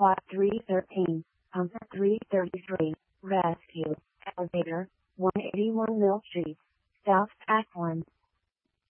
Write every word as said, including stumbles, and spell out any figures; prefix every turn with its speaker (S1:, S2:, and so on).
S1: Quad three thirteen, Pump three thirty-three, Rescue, Elevator, one eighty-one Mill Street, South Pack one.